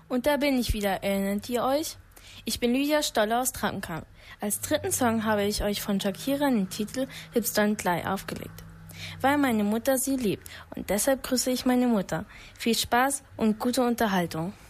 Und da bin ich wieder, erinnert ihr euch? Ich bin Lydia Stoller aus Trappenkamp. Als dritten Song habe ich euch von Shakira den Titel Hips Don't Lie aufgelegt, weil meine Mutter sie liebt und deshalb grüße ich meine Mutter. Viel Spaß und gute Unterhaltung.